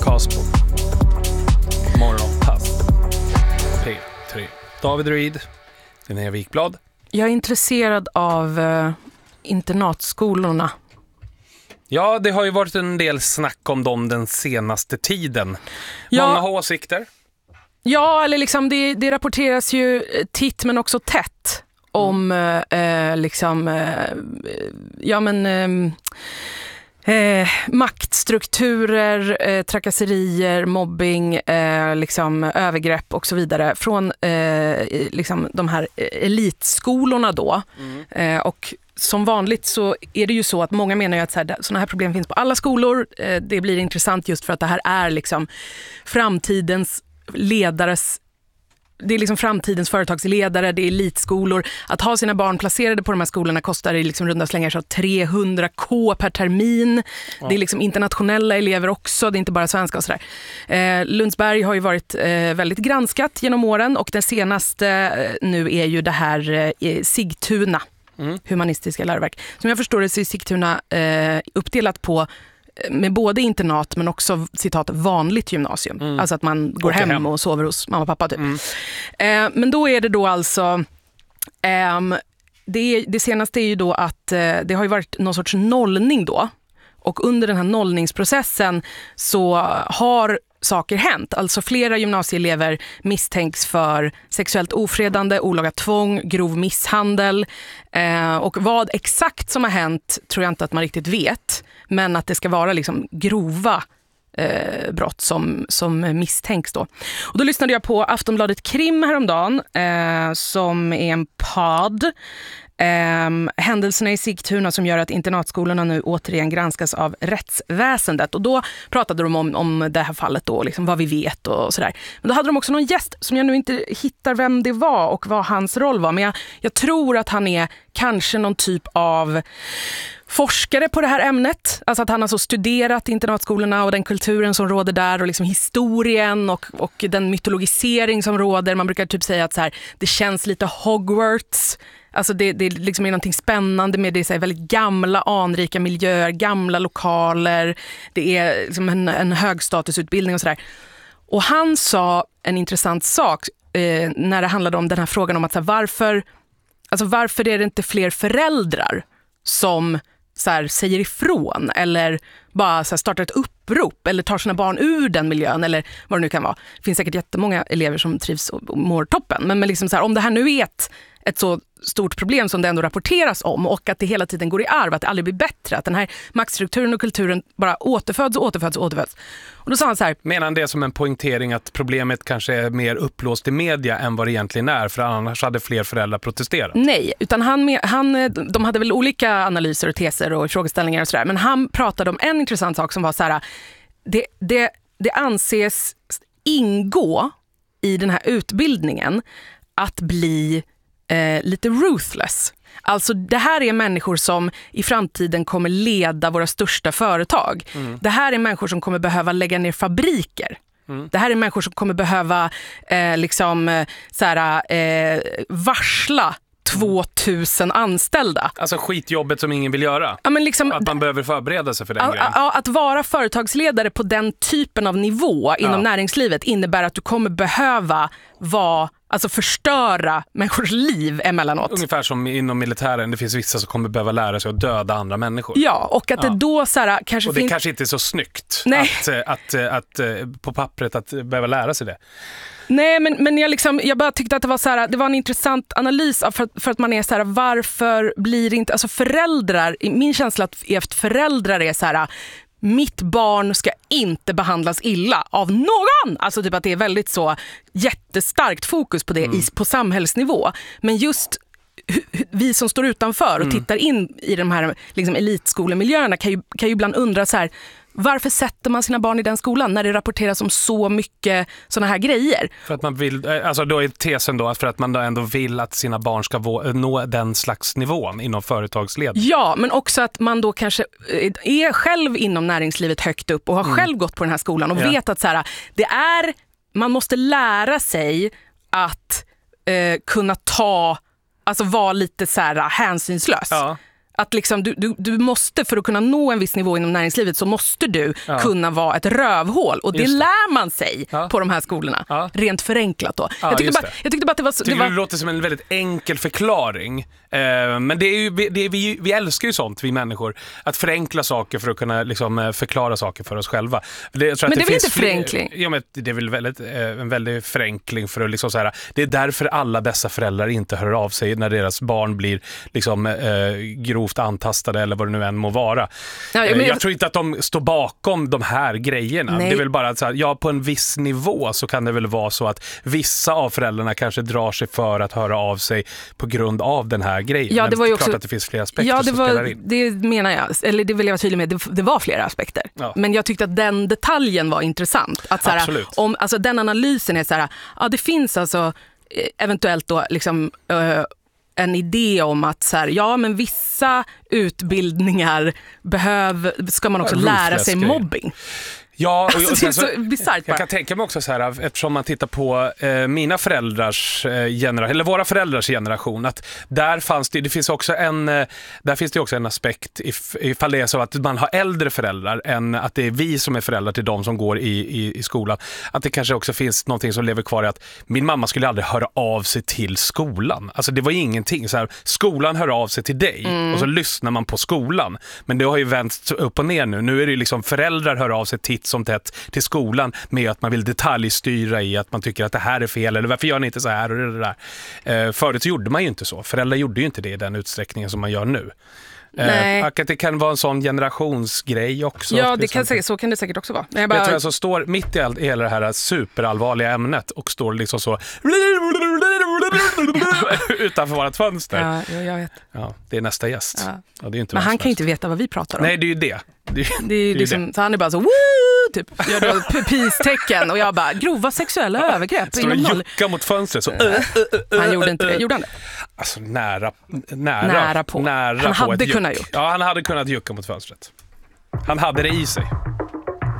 Karlsbro. Morgonpass. P3. David Reed. Linnea Wikblad. Jag är intresserad av internatskolorna. Ja, det har ju varit en del snack om dem den senaste tiden. Många har åsikter. Ja, eller liksom det rapporteras ju titt men också tätt om maktstrukturer, trakasserier, mobbing, övergrepp och så vidare från de här elitskolorna då. Och som vanligt så är det ju så att många menar ju att sådana här problem finns på alla skolor. Det blir intressant just för att det här är liksom framtidens ledares. Det är liksom framtidens företagsledare, det är elitskolor. Att ha sina barn placerade på de här skolorna kostar i liksom runda slängar så 300k per termin. Ja. Det är liksom internationella elever också, det är inte bara svenska och sådär. Lundsberg har ju varit väldigt granskat genom åren och den senaste nu är ju det här Sigtuna, humanistiska läroverk. Som jag förstår det så är Sigtuna uppdelat på med både internat men också citat vanligt gymnasium. Alltså att man går hem och sover hos mamma och pappa typ. Men då är det då alltså det senaste är ju då att det har ju varit någon sorts nollning då. Och under den här nollningsprocessen så har saker hänt. Alltså flera gymnasieelever misstänks för sexuellt ofredande, olaga tvång, grov misshandel. Och vad exakt som har hänt tror jag inte att man riktigt vet. Men att det ska vara liksom grova brott som misstänks då. Och då lyssnade jag på Aftonbladet Krim häromdagen som är en podd. Händelserna i Sigtuna som gör att internatskolorna nu återigen granskas av rättsväsendet. Och då pratade de om det här fallet då, liksom vad vi vet och sådär. Men då hade de också någon gäst som jag nu inte hittar vem det var och vad hans roll var. Men jag tror att han är kanske någon typ av forskare på det här ämnet. Alltså att han har så studerat internatskolorna och den kulturen som råder där och liksom historien och den mytologisering som råder. Man brukar typ säga att så här, det känns lite Hogwarts. Alltså det liksom är någonting spännande med det, så här väldigt gamla, anrika miljöer, gamla lokaler. Det är liksom en högstatusutbildning och sådär. Och han sa en intressant sak när det handlade om den här frågan om att så här, varför är det inte fler föräldrar som så här, säger ifrån eller bara så här, startar ett upprop eller tar sina barn ur den miljön eller vad det nu kan vara. Det finns säkert jättemånga elever som trivs och mår toppen. Men liksom så här, om det här nu är ett så stort problem som det ändå rapporteras om och att det hela tiden går i arv, att det aldrig blir bättre, att den här maktstrukturen och kulturen bara återföds. Och då sa han så här... Menar han det som en poängtering att problemet kanske är mer upplåst i media än vad det egentligen är, för annars hade fler föräldrar protesterat? Nej, utan de hade väl olika analyser och teser och frågeställningar och sådär, men han pratade om en intressant sak som var så här, det anses ingå i den här utbildningen att bli lite ruthless. Alltså det här är människor som i framtiden kommer leda våra största företag. Det här är människor som kommer behöva lägga ner fabriker. Det här är människor som kommer behöva varsla 2000 anställda. Alltså skitjobbet som ingen vill göra. Ja, men liksom, att man behöver förbereda sig för den grejen. Att vara företagsledare på den typen av nivå inom näringslivet innebär att du kommer behöva förstöra människors liv emellanåt. Ungefär som inom militären, det finns vissa som kommer behöva lära sig att döda andra människor. Ja, och att det då kanske... Och det kanske inte är så snyggt att på pappret att behöva lära sig det. Nej, men jag bara tyckte att det var det var en intressant analys för att man är varför blir det inte, alltså föräldrar, min känsla är att föräldrar är mitt barn ska inte behandlas illa av någon. Alltså typ att det är väldigt så jättestarkt fokus på det på samhällsnivå. Men just vi som står utanför och tittar in i de här liksom elitskolemiljöerna kan ju ibland undra så här: varför sätter man sina barn i den skolan när det rapporteras om så mycket såna här grejer? För att man vill, alltså då är tesen då, för att man då ändå vill att sina barn ska nå den slags nivån inom företagsledning. Ja, men också att man då kanske är själv inom näringslivet högt upp och har själv gått på den här skolan och vet att så här, man måste lära sig att kunna vara lite så här hänsynslös. Ja. Att liksom, du måste, för att kunna nå en viss nivå inom näringslivet, så måste du kunna vara ett rövhål. Och det lär man sig på de här skolorna. Rent förenklat då. Jag tyckte bara att det var... Det låter som en väldigt enkel förklaring. Men det är ju, vi älskar ju sånt, vi människor. Att förenkla saker för att kunna liksom, förklara saker för oss själva. Men det är väl inte förenkling? Ja, men det är väl en väldigt förenkling för att liksom så här, det är därför alla dessa föräldrar inte hör av sig när deras barn blir liksom, grovt antastade eller vad det nu än må vara. Jag tror inte att de står bakom de här grejerna. Nej. Det är väl bara att så här, på en viss nivå så kan det väl vara så att vissa av föräldrarna kanske drar sig för att höra av sig på grund av den här grejen. Ja, det var ju också klart att det finns flera aspekter som spelar in. Det menar jag, eller det vill jag vara tydlig med, det var flera aspekter. Ja. Men jag tyckte att den detaljen var intressant. Att så här, alltså, den analysen är så här, det finns alltså eventuellt då liksom en idé om att så här, men vissa utbildningar ska man också lära sig mobbing. Ja, och alltså, det är så bizarrt. Jag kan tänka mig också så här, eftersom man tittar på mina föräldrars generation, eller våra föräldrars generation, att där fanns det finns också en aspekt ifall det är så att man har äldre föräldrar än att det är vi som är föräldrar till de som går i skolan. Att det kanske också finns någonting som lever kvar i att min mamma skulle aldrig höra av sig till skolan. Alltså det var ingenting så här, skolan hör av sig till dig och så lyssnar man på skolan. Men det har ju vänt upp och ner nu. Nu är det liksom föräldrar hör av sig som tätt till skolan med att man vill detaljstyra i att man tycker att det här är fel eller varför gör ni inte så här och det där. Förut så gjorde man ju inte så. Föräldrar gjorde ju inte det i den utsträckningen som man gör nu. Att det kan vara en sån generationsgrej också. Ja, så kan det säkert också vara. Jag tror jag så står mitt i hela det här superallvarliga ämnet och står liksom så utanför vårt fönster. Ja, jag vet. Ja, det är nästa gäst. Ja. Ja, det är inte men han kan ju inte veta vad vi pratar om. Nej, det är ju det. Det är liksom, så han är bara så typ gör då peace-tecken och jag bara grova sexuella övergrepp. Står och jucka mot fönstret så han gjorde inte det. Gjorde han det? Alltså nära på. Han hade kunnat gjort. Ja, han hade kunnat jucka mot fönstret. Han hade det i sig.